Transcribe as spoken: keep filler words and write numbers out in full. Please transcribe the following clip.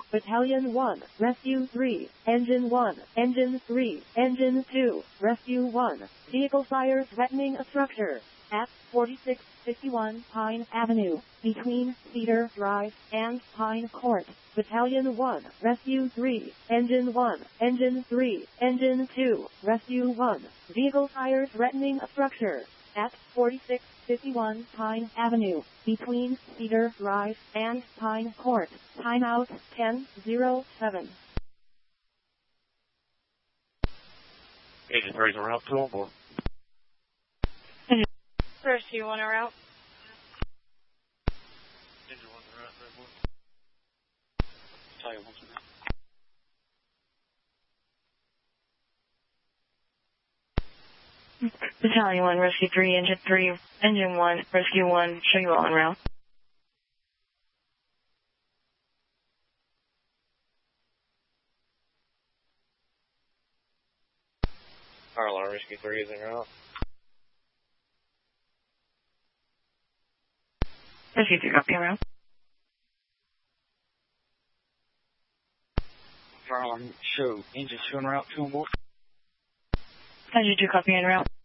Battalion one, Rescue three, Engine one, Engine three, Engine two, Rescue one. Vehicle fire threatening a structure at forty-six fifty-one Pine Avenue, between Cedar Drive and Pine Court. Battalion one, Rescue three, Engine one, Engine three, Engine two, Rescue one. Vehicle fire threatening a structure at forty-six fifty-one Pine Avenue, between Cedar Drive and Pine Court. Timeout ten oh seven. Agent three's en route, two on board. Rescue one en route. Engine one's en route, three on board. Battalion one's en route. Battalion one, Rescue three, Engine three, Engine one, Rescue one, show you all en route. Fire alarm, Rescue three is en route. Rescue three, copy en route. Fire alarm, show engine two en route, two on board. Engine two, copy en route.